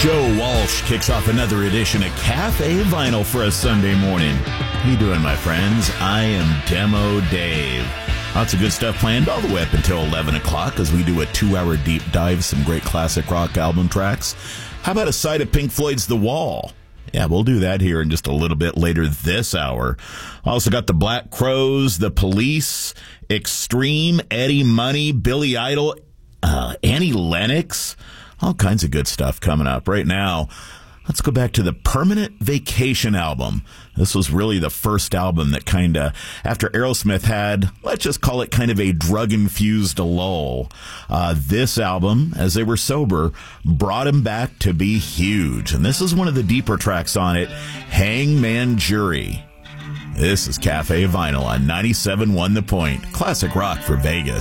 Joe Walsh kicks off another edition of Cafe Vinyl for a Sunday morning. How you doing, my friends? I am Demo Dave. Lots of good stuff planned all the way up until 11 o'clock as we do a 2-hour deep dive, some great classic rock album tracks. How about a side of Pink Floyd's The Wall? Yeah, we'll do that here in just a little bit later this hour. Also got the Black Crowes, The Police, Extreme, Eddie Money, Billy Idol, Annie Lennox. All kinds of good stuff coming up. Right now, let's go back to the Permanent Vacation album. This was really the first album that kind of, after Aerosmith had, let's just call it kind of a drug-infused lull. This album, as they were sober, brought him back to be huge. And this is one of the deeper tracks on it, Hangman Jury. This is Cafe Vinyl on 97.1 The Point. Classic rock for Vegas.